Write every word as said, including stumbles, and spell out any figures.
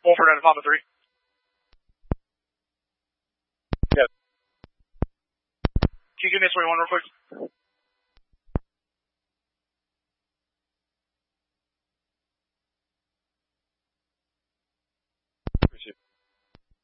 Wolford out of Papa three. Yes. Can you give me a twenty-one real quick?